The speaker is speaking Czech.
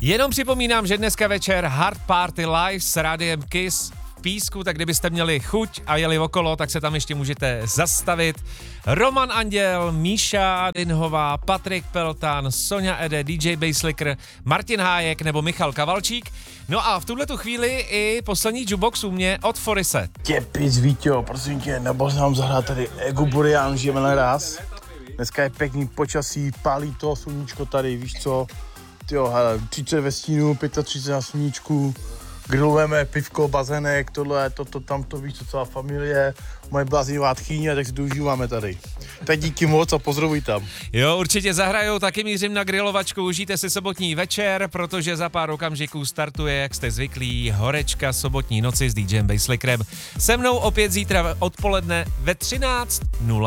Jenom připomínám, že dneska večer Hard Party Live s rádiem Kiss v Písku, tak kdybyste měli chuť a jeli okolo, tak se tam ještě můžete zastavit. Roman Anděl, Míša Adinhová, Patrik Peltan, Sonja Ede, DJ Basslicker, Martin Hájek nebo Michal Kavalčík. No a v tuhletu chvíli i poslední jukebox u mě od Forise. Těpic, Víťo, prosím tě, nebo se nám zahrát tady Ego Burian, žijeme na ráz. Dneska je pěkný počasí, pálí to sluníčko tady, víš co? Tyjo, hele, 30 ve stínu, 35 na sluníčku, grillujeme, pivko, bazének, tohle, tamto, víš co, celá familie, moje bláznivá tchýně, tak si to užíváme tady. Tak díky moc a pozdravuj tam. Jo, určitě zahrajou, taky mířím na grilovačku, užijte si sobotní večer, protože za pár okamžiků startuje, jak jste zvyklí, horečka sobotní noci s DJem Basslickerem. Se mnou opět zítra odpoledne ve 13:00.